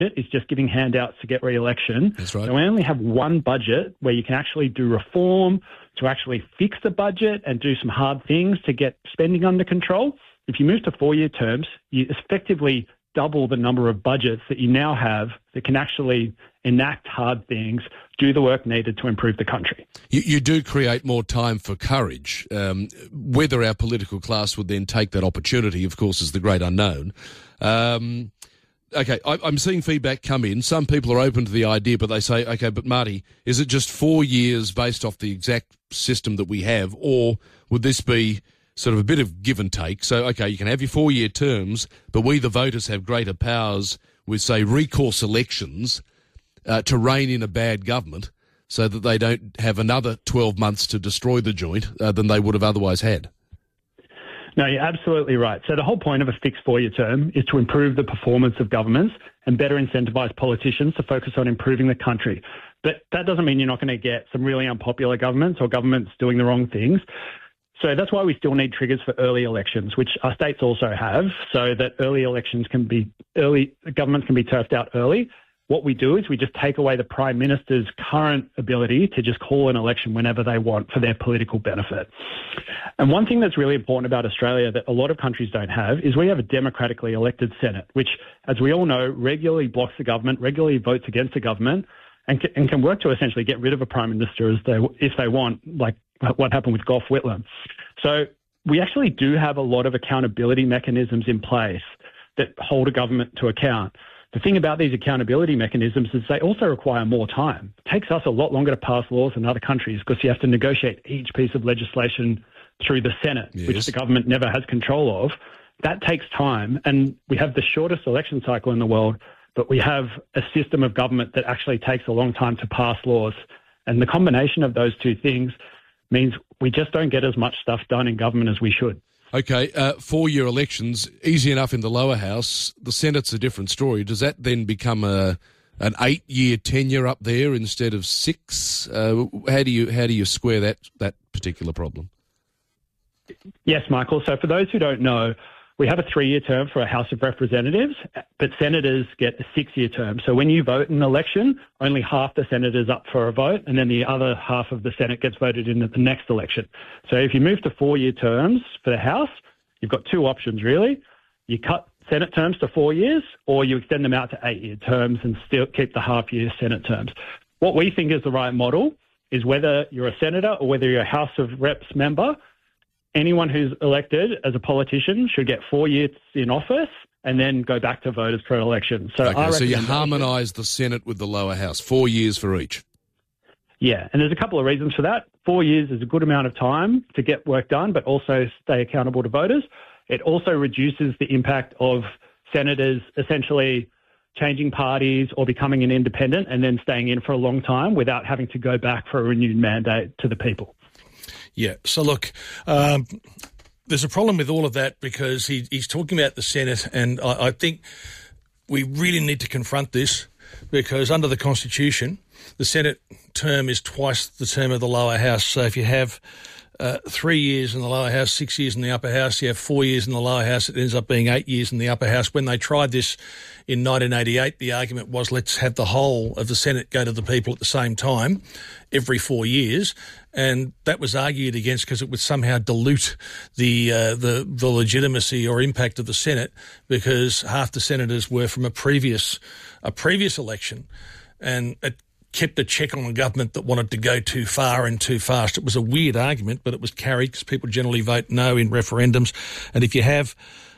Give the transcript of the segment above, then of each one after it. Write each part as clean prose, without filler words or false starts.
is just giving handouts to get re-election. That's right. So we only have one budget where you can actually do reform, to actually fix the budget and do some hard things to get spending under control. If you move to 4-year terms, you effectively double the number of budgets that you now have that can actually enact hard things, do the work needed to improve the country. You do create more time for courage. Whether our political class would then take that opportunity, of course, is the great unknown. Okay, I'm seeing feedback come in. Some people are open to the idea, but they say, okay, but Marty, is it just 4 years based off the exact system that we have, or would this be sort of a bit of give and take? So, okay, you can have your 4-year terms, but we, the voters, have greater powers with, say, recourse elections to rein in a bad government so that they don't have another 12 months to destroy the joint than they would have otherwise had. No, you're absolutely right. So the whole point of a fixed 4-year term is to improve the performance of governments and better incentivise politicians to focus on improving the country. But that doesn't mean you're not going to get some really unpopular governments or governments doing the wrong things. So that's why we still need triggers for early elections, which our states also have, so that governments can be turfed out early. What we do is we just take away the Prime Minister's current ability to just call an election whenever they want for their political benefit. And one thing that's really important about Australia that a lot of countries don't have is we have a democratically elected Senate, which, as we all know, regularly blocks the government, regularly votes against the government, and can work to essentially get rid of a Prime Minister if they want, like what happened with Gough Whitlam. So we actually do have a lot of accountability mechanisms in place that hold a government to account. The thing about these accountability mechanisms is they also require more time. It takes us a lot longer to pass laws than other countries because you have to negotiate each piece of legislation through the Senate, yes, which the government never has control of. That takes time, and we have the shortest election cycle in the world, but we have a system of government that actually takes a long time to pass laws. And the combination of those two things means we just don't get as much stuff done in government as we should. Okay, 4-year elections, easy enough in the lower house. The Senate's a different story. Does that then become an 8-year tenure up there instead of 6? How do you square that particular problem? Yes, Michael. So for those who don't know, we have a 3-year term for a House of Representatives, but senators get a 6-year term. So when you vote in an election, only half the senators up for a vote, and then the other half of the Senate gets voted in at the next election. So if you move to 4-year terms for the House, you've got two options, really. You cut Senate terms to 4 years, or you extend them out to 8-year terms and still keep the half-year Senate terms. What we think is the right model is whether you're a senator or whether you're a House of Reps member, anyone who's elected as a politician should get 4 years in office and then go back to voters for an election. So you harmonise the Senate with the lower house, 4 years for each. Yeah, and there's a couple of reasons for that. 4 years is a good amount of time to get work done, but also stay accountable to voters. It also reduces the impact of senators essentially changing parties or becoming an independent and then staying in for a long time without having to go back for a renewed mandate to the people. Yeah, so look, there's a problem with all of that because he's talking about the Senate, and I think we really need to confront this because under the Constitution, the Senate term is twice the term of the lower house. So if you have 3 years in the lower house, 6 years in the upper house, you have 4 years in the lower house, it ends up being 8 years in the upper house. When they tried this in 1988, the argument was let's have the whole of the Senate go to the people at the same time every 4 years. And that was argued against because it would somehow dilute the legitimacy or impact of the Senate because half the senators were from a previous election, and it kept a check on a government that wanted to go too far and too fast. It was a weird argument, but it was carried because people generally vote no in referendums. And if you have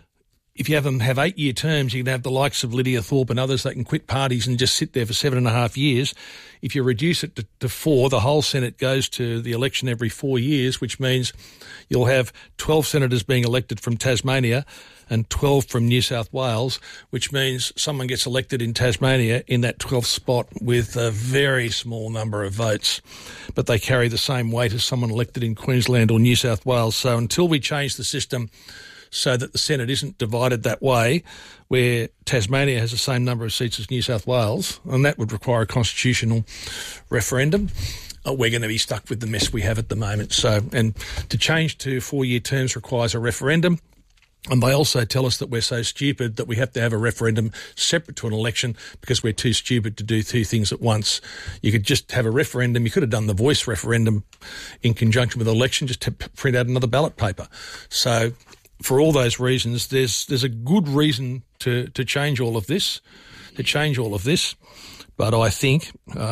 them have 8-year terms, you can have the likes of Lydia Thorpe and others that can quit parties and just sit there for 7.5 years. If you reduce it to 4, the whole Senate goes to the election every 4 years, which means you'll have 12 senators being elected from Tasmania and 12 from New South Wales, which means someone gets elected in Tasmania in that 12th spot with a very small number of votes, but they carry the same weight as someone elected in Queensland or New South Wales. So until we change the system so that the Senate isn't divided that way, where Tasmania has the same number of seats as New South Wales, and that would require a constitutional referendum, we're going to be stuck with the mess we have at the moment. So, and to change to 4-year terms requires a referendum. And they also tell us that we're so stupid that we have to have a referendum separate to an election because we're too stupid to do two things at once. You could just have a referendum. You could have done the voice referendum in conjunction with the election, just to print out another ballot paper. So for all those reasons, there's a good reason to change all of this, But I think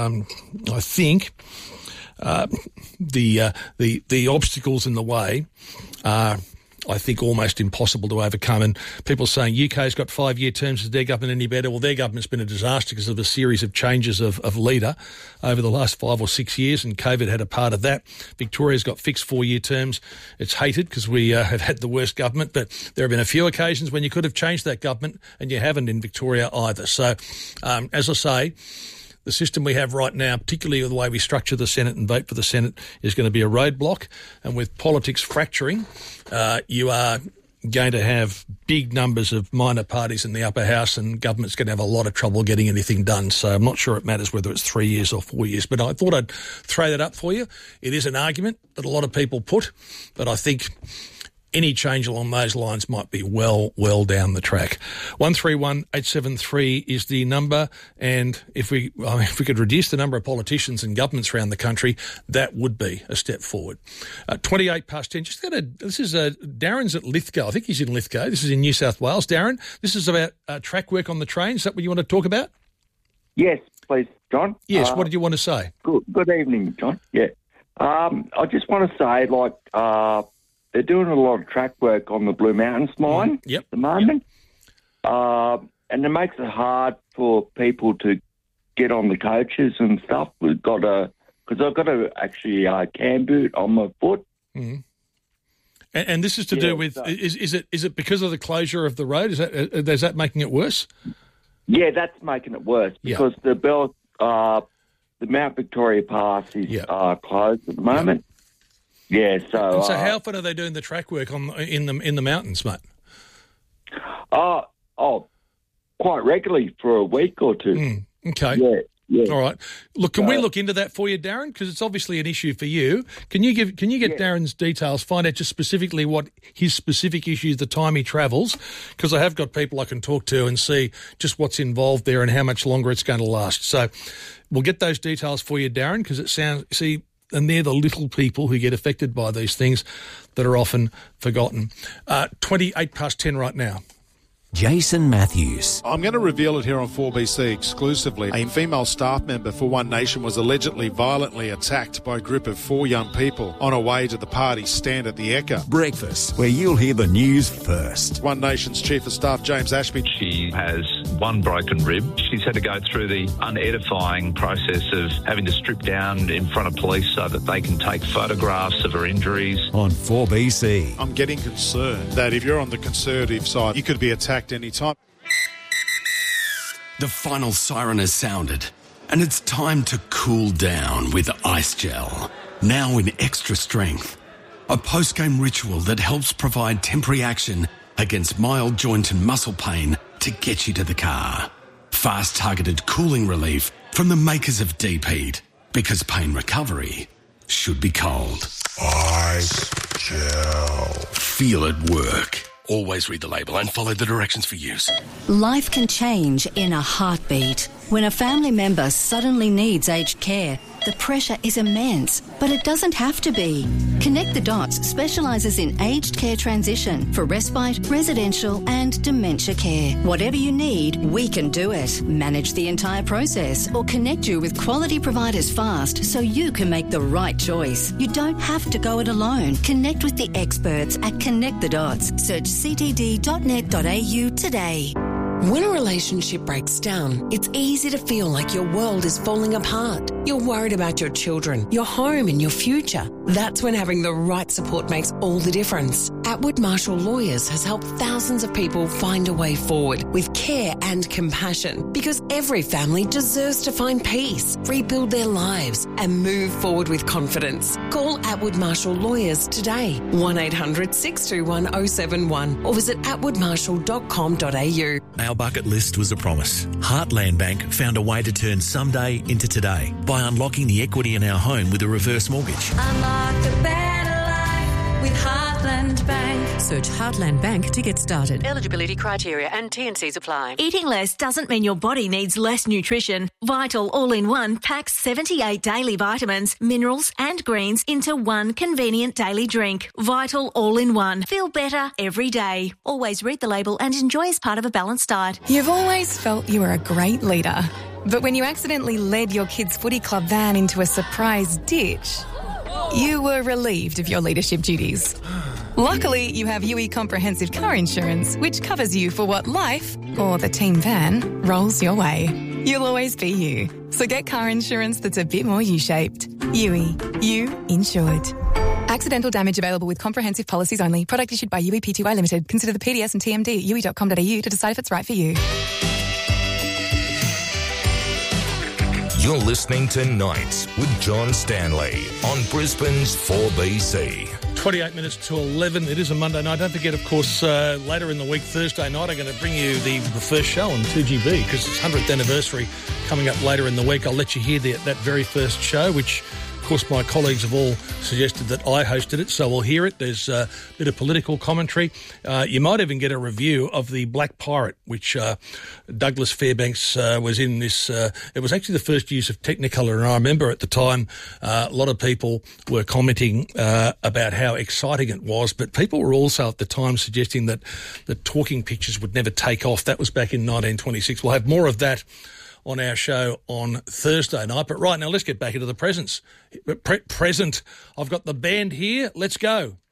the obstacles in the way are, I think, almost impossible to overcome. And people saying UK's got 5-year terms, is their government any better? Well, their government's been a disaster because of a series of changes of leader over the last 5 or 6 years, and COVID had a part of that. Victoria's got fixed 4-year terms. It's hated because we have had the worst government, but there have been a few occasions when you could have changed that government, and you haven't in Victoria either. So, as I say, the system we have right now, particularly the way we structure the Senate and vote for the Senate, is going to be a roadblock. And with politics fracturing, you are going to have big numbers of minor parties in the upper house, and government's going to have a lot of trouble getting anything done. So I'm not sure it matters whether it's 3 years or 4 years. But I thought I'd throw that up for you. It is an argument that a lot of people put, but I think any change along those lines might be well down the track. 131873 is the number, and if we could reduce the number of politicians and governments around the country, that would be a step forward. 28 past 10. This is Darren's at Lithgow. I think he's in Lithgow. This is in New South Wales. Darren, this is about track work on the train. Is that what you want to talk about? Yes, please, John. Yes. What did you want to say? Good evening, John. Yeah. I just want to say, they're doing a lot of track work on the Blue Mountains mine at the moment. And it makes it hard for people to get on the coaches and stuff. Because I've got a cam boot on my foot. Mm-hmm. And this is to do with, is it because of the closure of the road? Is that making it worse? Yeah, that's making it worse because the Mount Victoria Pass is closed at the moment. Yeah, so... And so how often are they doing the track work in the mountains, mate? Quite regularly for a week or two. Okay. Yeah. All right. Look, can we look into that for you, Darren? Because it's obviously an issue for you. Can you get Darren's details, find out just specifically what his specific issue is, the time he travels? Because I have got people I can talk to and see just what's involved there and how much longer it's going to last. So we'll get those details for you, Darren, because it sounds... And they're the little people who get affected by these things that are often forgotten. 28 past 10 right now. Jason Matthews. I'm going to reveal it here on 4BC exclusively. A female staff member for One Nation was allegedly violently attacked by a group of 4 young people on her way to the party stand at the Ekka. Breakfast, where you'll hear the news first. One Nation's Chief of Staff, James Ashby. She has 1 broken rib. She's had to go through the unedifying process of having to strip down in front of police so that they can take photographs of her injuries. On 4BC. I'm getting concerned that if you're on the Conservative side, you could be attacked any time. The final siren has sounded, and it's time to cool down with Ice Gel. Now in extra strength. A post-game ritual that helps provide temporary action against mild joint and muscle pain to get you to the car. Fast targeted cooling relief from the makers of Deep Heat, because pain recovery should be cold. Ice Gel. Feel it work. Always read the label and follow the directions for use. Life can change in a heartbeat. When a family member suddenly needs aged care, the pressure is immense, but it doesn't have to be. Connect the Dots specialises in aged care transition for respite, residential and dementia care. Whatever you need, we can do it. Manage the entire process or connect you with quality providers fast so you can make the right choice. You don't have to go it alone. Connect with the experts at Connect the Dots. Search ctd.net.au today. When a relationship breaks down, it's easy to feel like your world is falling apart. You're worried about your children, your home and your future. That's when having the right support makes all the difference. Atwood Marshall Lawyers has helped thousands of people find a way forward with care and compassion, because every family deserves to find peace, rebuild their lives and move forward with confidence. Call Atwood Marshall Lawyers today, 1-800-621-071 or visit atwoodmarshall.com.au. Our bucket list was a promise. Heartland Bank found a way to turn someday into today by unlocking the equity in our home with a reverse mortgage. Unlock the better life. with Heartland Bank. Search Heartland Bank to get started. Eligibility criteria and T&Cs apply. Eating less doesn't mean your body needs less nutrition. Vital All-in-One packs 78 daily vitamins, minerals and greens into one convenient daily drink. Vital All-in-One. Feel better every day. Always read the label and enjoy as part of a balanced diet. You've always felt you were a great leader. But when you accidentally led your kids' footy club van into a surprise ditch, you were relieved of your leadership duties. Luckily, you have UE Comprehensive Car Insurance, which covers you for what life, or the team van, rolls your way. You'll always be you. So get car insurance that's a bit more U-shaped. UE. You insured. Accidental damage available with comprehensive policies only. Product issued by UE Pty Limited. Consider the PDS and TMD at UE.com.au to decide if it's right for you. You're listening to Nights with John Stanley on Brisbane's 4BC. 28 minutes to 11. It is a Monday night. Don't forget, of course, later in the week, Thursday night, I'm going to bring you the first show on 2GB because it's 100th anniversary coming up later in the week. I'll let you hear that very first show, which, of course, my colleagues have all suggested that I hosted it, so we'll hear it. There's a bit of political commentary. You might even get a review of the Black Pirate, which Douglas Fairbanks was in this. It was actually the first use of Technicolor, and I remember at the time a lot of people were commenting about how exciting it was, but people were also at the time suggesting that the talking pictures would never take off. That was back in 1926. We'll have more of that on our show on Thursday night. But right now, let's get back into the present. I've got the band here. Let's go.